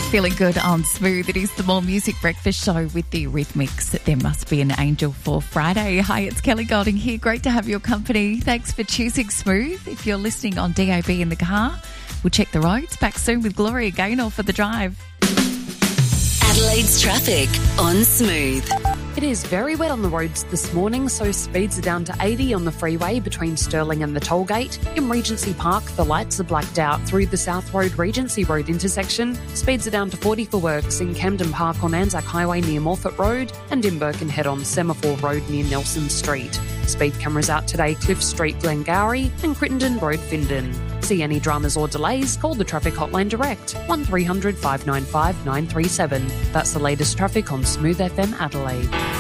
Feeling good on Smooth. It is the More Music Breakfast Show with the Rhythmics. There must be an angel for Friday. Hi, it's Kelly Golding here. Great to have your company. Thanks for choosing Smooth. If you're listening on DAB in the car, we'll check the roads. Back soon with Gloria Gaynor for The Drive. Adelaide's traffic on Smooth. It is very wet on the roads this morning, so speeds are down to 80 on the freeway between Stirling and the tollgate. In Regency Park, the lights are blacked out through the South Road Regency Road intersection. Speeds are down to 40 for works in Camden Park on Anzac Highway near Morphett Road and in Birkenhead on Semaphore Road near Nelson Street. Speed cameras out today, Cliff Street, Glengowrie and Crittenden Road, Findon. See any dramas or delays, call the traffic hotline direct, 1300 595 937. That's the latest traffic on Smooth FM Adelaide.